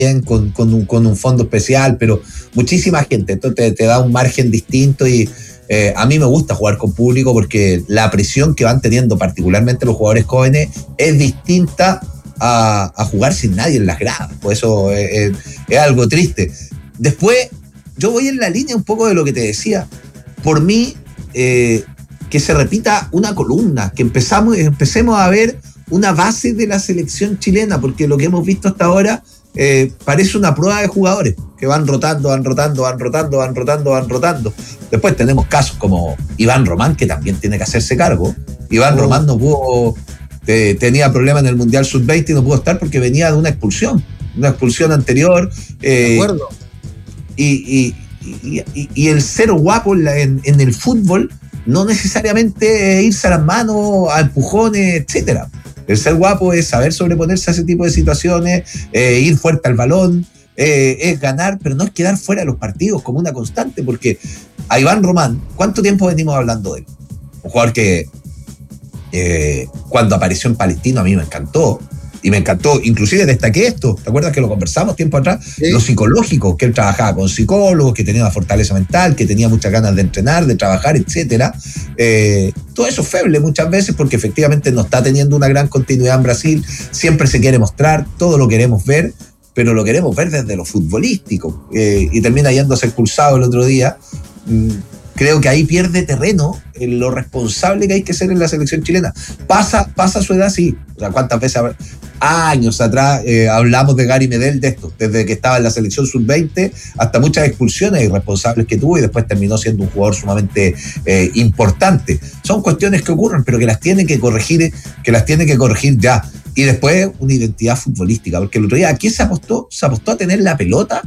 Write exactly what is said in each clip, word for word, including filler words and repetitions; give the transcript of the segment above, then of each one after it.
con, con, un, con un fondo especial, pero muchísima gente, entonces te, te da un margen distinto y eh, a mí me gusta jugar con público porque la presión que van teniendo particularmente los jugadores jóvenes es distinta a, a jugar sin nadie en las gradas, por eso es, es, es algo triste. Después, yo voy en la línea un poco de lo que te decía, por mí, eh, que se repita una columna, que empezamos, empecemos a ver una base de la selección chilena, porque lo que hemos visto hasta ahora eh, parece una prueba de jugadores que van rotando, van rotando, van rotando, van rotando, van rotando. Después tenemos casos como Iván Román, que también tiene que hacerse cargo. Iván oh. Román no pudo, eh, tenía problemas en el Mundial sub veinte y no pudo estar porque venía de una expulsión, una expulsión anterior. Eh, de acuerdo. Y, y, y, y, y el ser guapo en, la, en, en el fútbol no necesariamente es irse a las manos, a empujones, etcétera. El ser guapo es saber sobreponerse a ese tipo de situaciones, eh, ir fuerte al balón, eh, es ganar, pero no es quedar fuera de los partidos como una constante, porque a Iván Román, ¿cuánto tiempo venimos hablando de él? Un jugador que eh, cuando apareció en Palestino a mí me encantó, y me encantó, inclusive destaqué esto, ¿te acuerdas que lo conversamos tiempo atrás? Sí. Lo psicológico, que él trabajaba con psicólogos, que tenía una fortaleza mental, que tenía muchas ganas de entrenar, de trabajar, etcétera. Eh, todo eso es feble muchas veces porque efectivamente no está teniendo una gran continuidad en Brasil, siempre se quiere mostrar, todo lo queremos ver, pero lo queremos ver desde lo futbolístico, eh, y termina yéndose expulsado el otro día. Mm, creo que ahí pierde terreno en lo responsable que hay que ser en la selección chilena. Pasa, pasa su edad, sí. O sea, ¿cuántas veces, años atrás, eh, hablamos de Gary Medel de esto? Desde que estaba en la selección sub veinte hasta muchas expulsiones irresponsables que tuvo y después terminó siendo un jugador sumamente eh, importante. Son cuestiones que ocurren, pero que las tiene que corregir, que las tiene que corregir ya. Y después una identidad futbolística, porque el otro día, ¿a qué se apostó? ¿Se apostó a tener la pelota?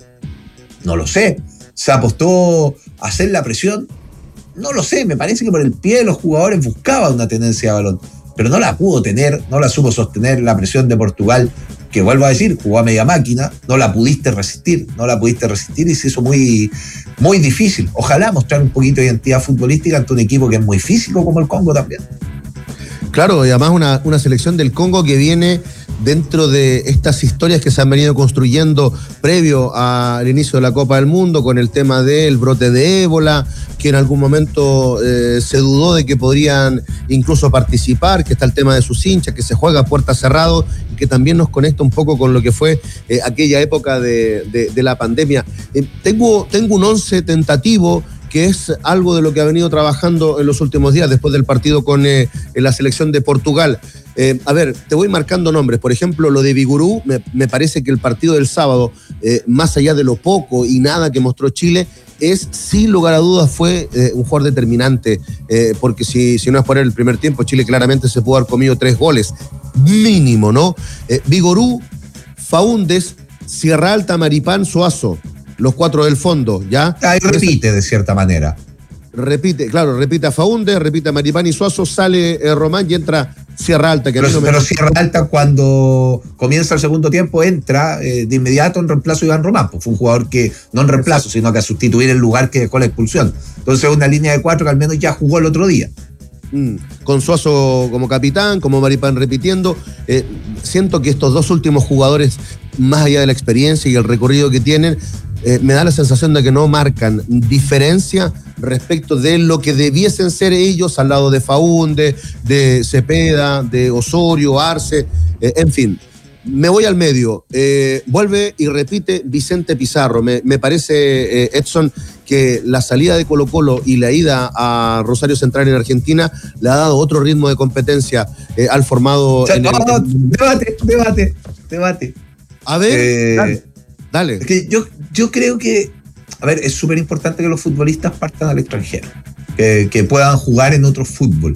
No lo sé. ¿Se apostó a hacer la presión? No lo sé, me parece que por el pie de los jugadores buscaba una tenencia de balón, pero no la pudo tener, no la supo sostener la presión de Portugal, que vuelvo a decir, jugó a media máquina, no la pudiste resistir, no la pudiste resistir y se hizo muy, muy difícil. Ojalá mostrar un poquito de identidad futbolística ante un equipo que es muy físico como el Congo también. Claro, y además una, una selección del Congo que viene dentro de estas historias que se han venido construyendo previo al inicio de la Copa del Mundo, con el tema del brote de ébola, que en algún momento eh, se dudó de que podrían incluso participar, que está el tema de sus hinchas, que se juega a puerta cerrado y que también nos conecta un poco con lo que fue eh, aquella época de, de, de la pandemia. Eh, tengo, tengo un once tentativo, que es algo de lo que ha venido trabajando en los últimos días después del partido con eh, la selección de Portugal. Eh, a ver, te voy marcando nombres. Por ejemplo, lo de Vigurú, me, me parece que el partido del sábado, eh, más allá de lo poco y nada que mostró Chile, es, sin lugar a dudas, fue eh, un jugador determinante, eh, porque si, si no es por él el primer tiempo, Chile claramente se pudo haber comido tres goles, mínimo, ¿no? Eh, Vigurú, Faúndez, Sierra Alta, Maripán, Suazo, los cuatro del fondo, ¿ya? Ahí repite de cierta manera. Repite, claro, repite a Faúndez, repite a Maripán y Suazo, sale eh, Román y entra Sierra Alta. Que pero no pero me... Sierra Alta, cuando comienza el segundo tiempo, entra eh, de inmediato en reemplazo de Iván Román. Pues fue un jugador que, no en reemplazo, sino que a sustituir el lugar que dejó la expulsión. Entonces una línea de cuatro que al menos ya jugó el otro día. Mm, con Suazo como capitán, como Maripán repitiendo. Eh, siento que estos dos últimos jugadores, más allá de la experiencia y el recorrido que tienen, Eh, me da la sensación de que no marcan diferencia respecto de lo que debiesen ser ellos al lado de Faúndez, de Cepeda, de Osorio, Arce, eh, en fin. Me voy al medio. Eh, vuelve y repite Vicente Pizarro. Me, me parece, eh, Edson, que la salida de Colo-Colo y la ida a Rosario Central en Argentina le ha dado otro ritmo de competencia eh, al formado... O sea, en no, el... no, debate, debate, debate. A ver, eh, dale. Dale. Es que yo, yo creo que, a ver, es súper importante que los futbolistas partan al extranjero, que, que puedan jugar en otro fútbol.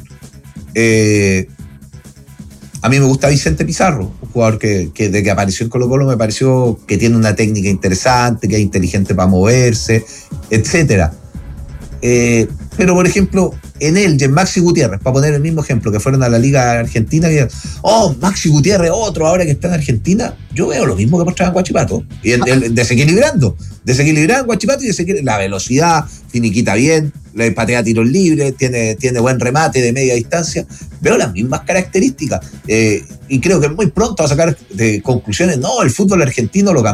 Eh, a mí me gusta Vicente Pizarro, un jugador que, que desde que apareció en Colo-Colo me pareció que tiene una técnica interesante, que es inteligente para moverse, etcétera. Eh, pero, por ejemplo, en él, y en Maxi Gutiérrez, para poner el mismo ejemplo, que fueron a la Liga Argentina, y oh, Maxi Gutiérrez, otro ahora que está en Argentina, yo veo lo mismo que mostraba en Huachipato, y el, el, desequilibrando, desequilibrando en Huachipato y desequilibrando, la velocidad, finiquita bien, le patea tiros libres, tiene, tiene buen remate de media distancia. Veo las mismas características. Eh, y creo que muy pronto va a sacar de conclusiones. No, el fútbol argentino lo cambió.